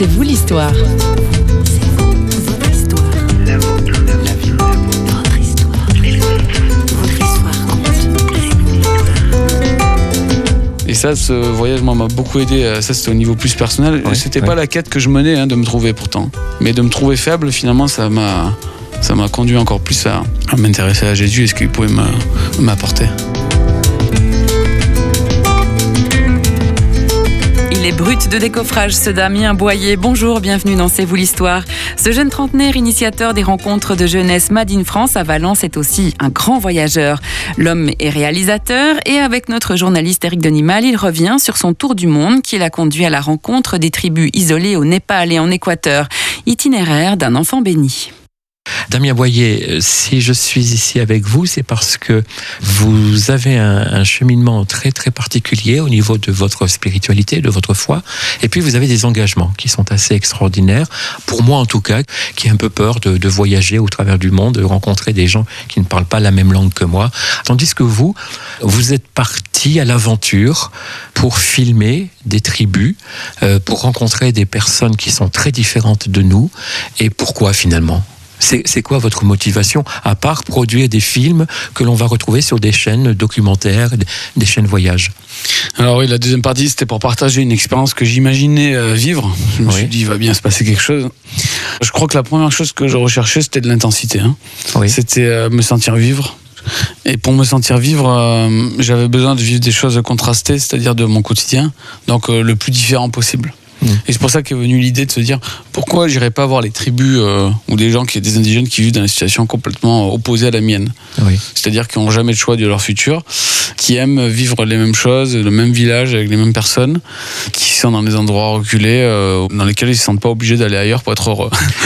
C'est vous l'histoire. Et ça, ce voyage m'a beaucoup aidé. Ça, c'était au niveau plus personnel. Oui, c'était pas la quête que je menais de me trouver pourtant. Mais de me trouver faible, finalement, ça m'a conduit encore plus à m'intéresser à Jésus et ce qu'il pouvait m'apporter. Il est brut de décoffrage, ce Damien Boyer. Bonjour, bienvenue dans C'est vous l'histoire. Ce jeune trentenaire, initiateur des rencontres de jeunesse Made in France à Valence, est aussi un grand voyageur. L'homme est réalisateur et avec notre journaliste Éric Denimal, il revient sur son tour du monde qui l'a conduit à la rencontre des tribus isolées au Népal et en Équateur. Itinéraire d'un enfant béni. Damien Boyer, si je suis ici avec vous, c'est parce que vous avez un cheminement très très particulier au niveau de votre spiritualité, de votre foi, et puis vous avez des engagements qui sont assez extraordinaires, pour moi en tout cas, qui ai un peu peur de voyager au travers du monde, de rencontrer des gens qui ne parlent pas la même langue que moi, tandis que vous êtes parti à l'aventure pour filmer des tribus, pour rencontrer des personnes qui sont très différentes de nous, et pourquoi finalement ? C'est quoi votre motivation, à part produire des films que l'on va retrouver sur des chaînes documentaires, des chaînes voyage ? Alors oui, la deuxième partie, c'était pour partager une expérience que j'imaginais vivre. Je me suis dit, il va bien se passer quelque chose. Je crois que la première chose que je recherchais, c'était de l'intensité. Oui. C'était me sentir vivre. Et pour me sentir vivre, j'avais besoin de vivre des choses contrastées, c'est-à-dire de mon quotidien, donc le plus différent possible. Et c'est pour ça qu'est venue l'idée de se dire pourquoi j'irais pas voir les tribus ou des gens, des indigènes qui vivent dans des situations complètement opposées à la mienne. Oui. C'est-à-dire qui n'ont jamais le choix de leur futur, qui aiment vivre les mêmes choses, le même village avec les mêmes personnes, qui sont dans des endroits reculés dans lesquels ils ne se sentent pas obligés d'aller ailleurs pour être heureux.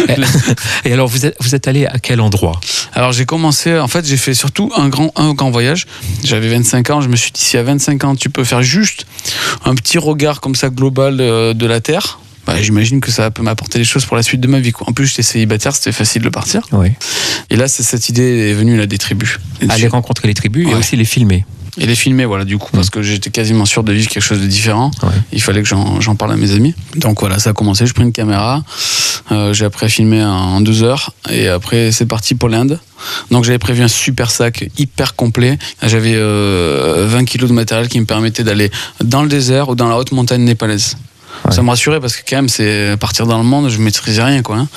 Et alors vous êtes allé à quel endroit ? Alors j'ai fait surtout un grand voyage. J'avais 25 ans, je me suis dit si à 25 ans tu peux faire juste un petit regard comme ça global de la Terre, j'imagine que ça peut m'apporter des choses pour la suite de ma vie. En plus, j'étais célibataire, c'était facile de partir. Oui. Et là, cette idée est venue des tribus. Aller rencontrer les tribus et aussi les filmer. Et les filmer, du coup, parce que j'étais quasiment sûr de vivre quelque chose de différent. Ouais. Il fallait que j'en parle à mes amis. Donc voilà, ça a commencé, je prends une caméra, j'ai après filmé en 2 heures, et après c'est parti pour l'Inde. Donc j'avais prévu un super sac hyper complet. J'avais 20 kilos de matériel qui me permettait d'aller dans le désert ou dans la haute montagne népalaise. Ouais. Ça me rassurait parce que quand même, c'est partir dans le monde, je ne maîtrisais rien, quoi.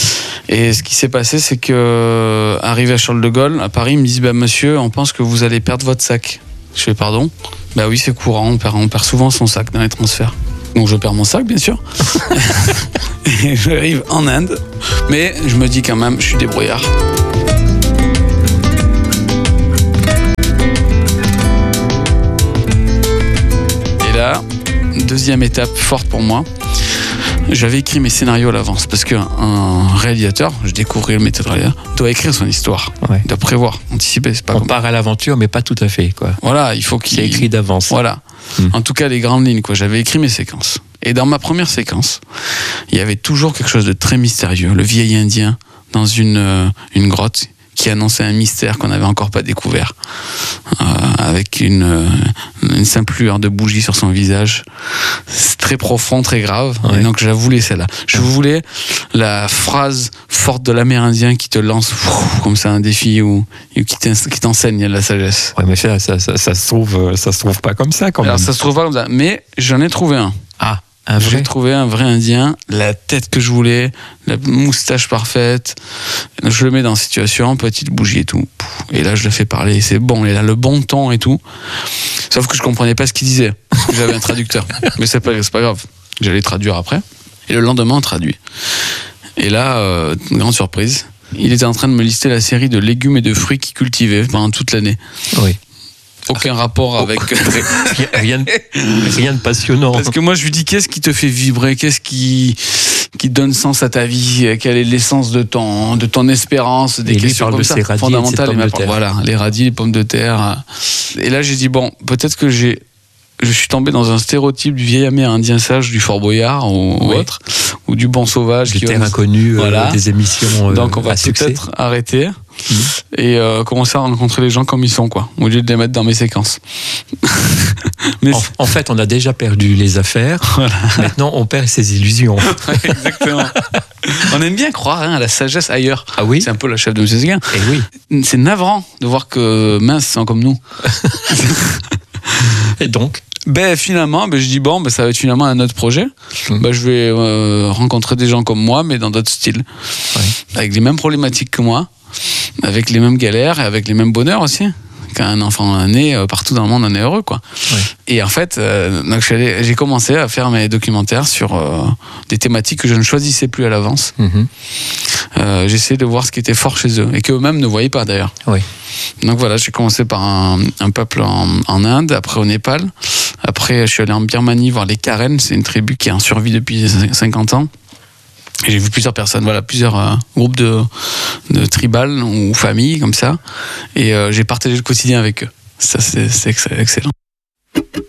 Et ce qui s'est passé, c'est que arrivé à Charles de Gaulle, à Paris, ils me disent monsieur, on pense que vous allez perdre votre sac. Je fais pardon. Oui, c'est courant, on perd souvent son sac dans les transferts. Donc je perds mon sac, bien sûr. Et j'arrive en Inde, mais je me dis quand même, je suis débrouillard. Et là, deuxième étape forte pour moi, j'avais écrit mes scénarios à l'avance parce qu'un réalisateur, je découvrais le méthode réalisateur, doit écrire son histoire, doit prévoir, anticiper. C'est pas on part à l'aventure, mais pas tout à fait, quoi. Voilà, il faut qu'il c'est écrit d'avance. Voilà. En tout cas, les grandes lignes, quoi. J'avais écrit mes séquences. Et dans ma première séquence, il y avait toujours quelque chose de très mystérieux. Le vieil Indien dans une grotte qui annonçait un mystère qu'on n'avait encore pas découvert, avec une simple lueur de bougie sur son visage. C'est très profond, très grave. Ouais. Et donc je la voulais celle-là. Je voulais la phrase forte de l'Amérindien qui te lance comme ça un défi ou qui t'enseigne la sagesse. Ouais, mais ça se trouve pas comme ça quand même. Alors ça se trouve pas comme ça, mais j'en ai trouvé un. Ah. J'ai trouvé un vrai Indien, la tête que je voulais, la moustache parfaite. Je le mets dans la situation, petite bougie et tout. Et là, je le fais parler, c'est bon, il a le bon ton et tout. Sauf que je comprenais pas ce qu'il disait, parce que j'avais un traducteur. Mais c'est pas grave, j'allais traduire après. Et le lendemain, on traduit. Et là, grande surprise, il était en train de me lister la série de légumes et de fruits qu'il cultivait pendant toute l'année. Oui. Aucun rapport avec... rien de passionnant. Parce que moi, je lui dis, qu'est-ce qui te fait vibrer ? Qu'est-ce qui donne sens à ta vie ? Quelle est l'essence de ton espérance ? Des questions comme ça, fondamentales. Voilà, les radis, les pommes de terre. Et là, j'ai dit, peut-être que je suis tombé dans un stéréotype du vieil Amérindien sage du Fort Boyard ou autre, ou du bon sauvage. Du terre inconnue, des émissions donc on va peut-être arrêter. et commencer à rencontrer les gens comme ils sont, quoi, au lieu de les mettre dans mes séquences. Mais en fait, on a déjà perdu les affaires. Voilà. Maintenant, on perd ses illusions. Exactement. On aime bien croire à la sagesse ailleurs. Ah oui. C'est un peu la chef de M. Séguin. Et oui. C'est navrant de voir que mince sont comme nous. Et donc finalement, je dis ça va être finalement un autre projet. Je vais rencontrer des gens comme moi, mais dans d'autres styles, avec les mêmes problématiques que moi, avec les mêmes galères et avec les mêmes bonheurs aussi. Quand un enfant naît, partout dans le monde, on est heureux, quoi. Et en fait, donc j'ai commencé à faire mes documentaires sur des thématiques que je ne choisissais plus à l'avance. J'essayais de voir ce qui était fort chez eux et qu'eux-mêmes ne voyaient pas, d'ailleurs. Donc voilà, j'ai commencé par un peuple en Inde, après au Népal. Après, je suis allé en Birmanie voir les Karen, c'est une tribu qui est en survie depuis 50 ans. Et j'ai vu plusieurs personnes, plusieurs groupes de tribales ou familles comme ça. Et j'ai partagé le quotidien avec eux. Ça, c'est excellent.